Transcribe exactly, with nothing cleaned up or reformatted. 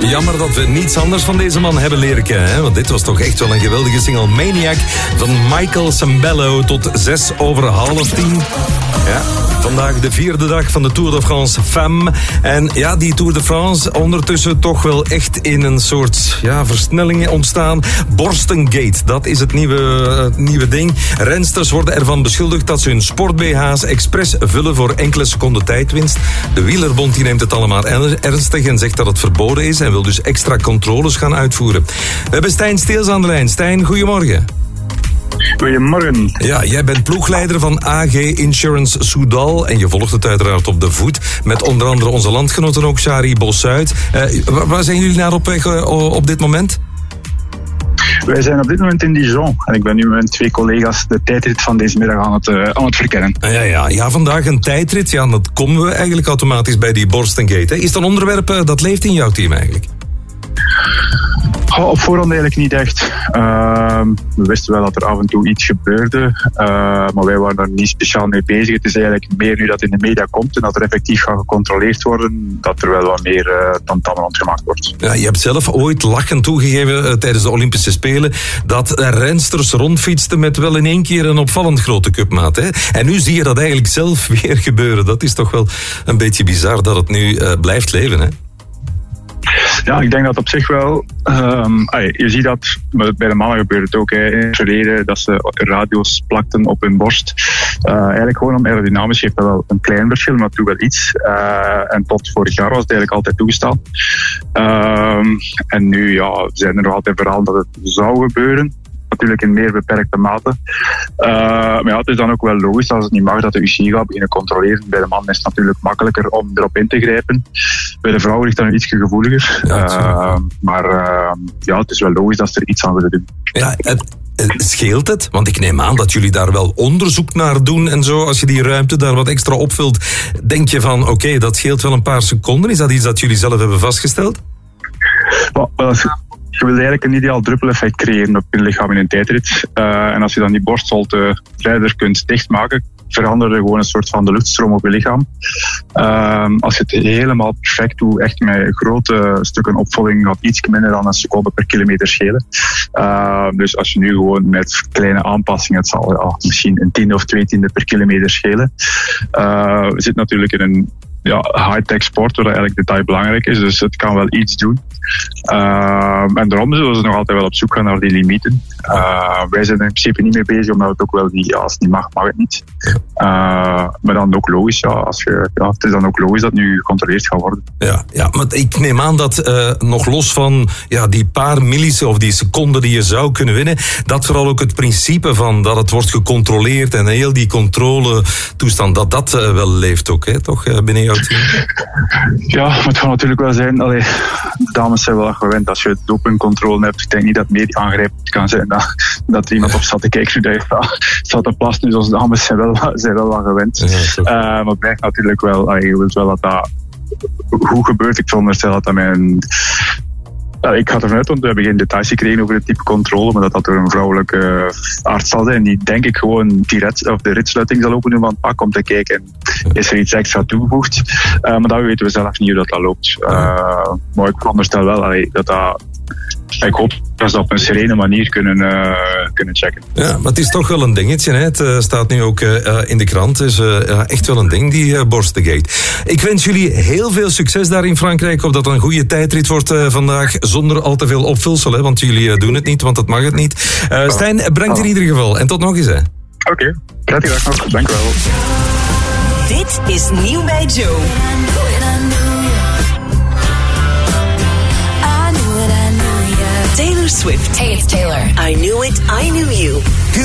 Jammer dat we niets anders van deze man hebben leren kennen. Hè? Want dit was toch echt wel een geweldige single. Maniac van Michael Sembello tot zes over half tien. Ja, vandaag de vierde dag van de Tour de France Femme. En ja, die Tour de France ondertussen toch wel echt in een soort ja, versnelling ontstaan. Borstengate, dat is het nieuwe, uh, nieuwe ding. Rensters worden ervan beschuldigd dat ze hun sport-B H's expres vullen voor enkele seconden tijdwinst. De Wielerbond die neemt het allemaal ernstig en zegt dat het verboden is en wil dus extra controles gaan uitvoeren. We hebben Stijn Steels aan de lijn. Stijn, goedemorgen. Goedemorgen. Ja, jij bent ploegleider van A G Insurance Soudal en je volgt het uiteraard op de voet met onder andere onze landgenoten ook, Shari Bossuit. Uh, waar, waar zijn jullie naar op weg uh, op dit moment? Wij zijn op dit moment in Dijon en ik ben nu met mijn twee collega's de tijdrit van deze middag aan het, uh, aan het verkennen. Ja, ja, ja, vandaag een tijdrit. Ja, dat komen we eigenlijk automatisch bij die Borstengate. Hè. Is dat een onderwerp uh, dat leeft in jouw team eigenlijk? Oh, op voorhand eigenlijk niet echt. Uh, we wisten wel dat er af en toe iets gebeurde, uh, maar wij waren daar niet speciaal mee bezig. Het is eigenlijk meer nu dat het in de media komt en dat er effectief gaat gecontroleerd worden, dat er wel wat meer uh, tamtam rond gemaakt wordt. Ja, je hebt zelf ooit lachend toegegeven uh, tijdens de Olympische Spelen dat uh, rensters rondfietsten met wel in één keer een opvallend grote cupmaat. Hè? En nu zie je dat eigenlijk zelf weer gebeuren. Dat is toch wel een beetje bizar dat het nu uh, blijft leven, hè? Ja, ik denk dat op zich wel. Um, ay, je ziet dat, bij de mannen gebeurt het ook. Hè, in het verleden dat ze radio's plakten op hun borst. Uh, eigenlijk gewoon om aerodynamisch heeft dat wel een klein verschil, maar toen wel iets. Uh, en tot vorig jaar was het eigenlijk altijd toegestaan. Um, en nu ja, zijn er nog altijd verhalen dat het zou gebeuren. Natuurlijk in meer beperkte mate. Uh, maar ja, het is dan ook wel logisch als het niet mag dat de U C I gaat beginnen controleren. Bij de man is het natuurlijk makkelijker om erop in te grijpen. Bij de vrouw ligt dat nu iets gevoeliger. Ja, uh, maar uh, ja, het is wel logisch dat ze er iets aan willen doen. Ja, het, het scheelt het? Want ik neem aan dat jullie daar wel onderzoek naar doen en zo. Als je die ruimte daar wat extra opvult, denk je van oké, okay, dat scheelt wel een paar seconden. Is dat iets dat jullie zelf hebben vastgesteld? Well, well, Je wil eigenlijk een ideaal druppeleffect creëren op je lichaam in een tijdrit. Uh, en als je dan die borstholte verder kunt dichtmaken, verandert er gewoon een soort van de luchtstroom op je lichaam. Uh, als je het helemaal perfect doet, echt met grote stukken opvolging, gaat iets minder dan een seconde per kilometer schelen. Uh, dus als je nu gewoon met kleine aanpassingen, het zal uh, misschien een tiende of twee tiende per kilometer schelen. Uh, we zitten natuurlijk in een ja, high-tech sport, waar eigenlijk detail belangrijk is, dus het kan wel iets doen. Uh, en daarom zullen ze nog altijd wel op zoek gaan naar die limieten. Uh, wij zijn er in principe niet mee bezig, omdat het ook wel niet, ja, als het niet mag, mag het niet. Uh, maar dan ook logisch, ja, als je, ja, het is dan ook logisch dat nu gecontroleerd gaat worden. Ja, ja, maar ik neem aan dat uh, nog los van ja, die paar milliseconden of die seconden die je zou kunnen winnen, dat vooral ook het principe van dat het wordt gecontroleerd en heel die controle-toestand, dat dat uh, wel leeft ook, hè, toch, uh, binnen jouw team? Ja, maar het gaat natuurlijk wel zijn, allee, de dames zijn wel gewend als je dopingcontrole hebt. Ik denk niet dat het meer aangrijpend kan zijn dat, dat er iemand op staat te kijken nu dat staat te plassen. Dus onze dames zijn wel, zijn wel wat gewend. Ja, uh, maar het blijft natuurlijk wel, allee, je wilt wel dat dat hoe gebeurt. Ik veronderstel dat dat mijn... Ja, ik ga ervan uit, want we hebben geen details gekregen over het type controle, maar dat dat door een vrouwelijke arts zal zijn. Die denk ik gewoon die rit, of de ritsluiting zal openen van het pak om te kijken, is er iets extra toegevoegd. Uh, maar dat weten we zelf niet hoe dat, dat loopt. Uh, maar ik veronderstel wel allee, dat dat... Ik hoop dat ze dat op een serene manier kunnen, uh, kunnen checken. Ja, maar het is toch wel een dingetje. Hè? Het uh, staat nu ook uh, in de krant. Het is uh, echt wel een ding, die uh, Borstengate. Ik wens jullie heel veel succes daar in Frankrijk. Ik hoop dat het een goede tijdrit wordt uh, vandaag. Zonder al te veel opvulsel. Hè? Want jullie uh, doen het niet, want dat mag het niet. Uh, Stijn, bedankt in ieder geval. En tot nog eens. Oké, okay. Prettige dag nog. Dank u wel. Dit is Nieuw bij Joe. Taylor Swift. Hey, it's Taylor. I knew it, I knew you.